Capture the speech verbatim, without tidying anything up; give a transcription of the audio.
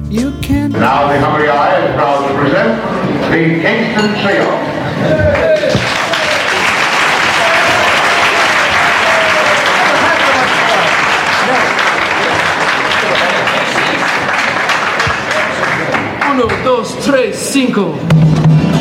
You can't. Now the Hungry Eye is proud to present the Kingston Trio. Uno, dos, tres, cinco.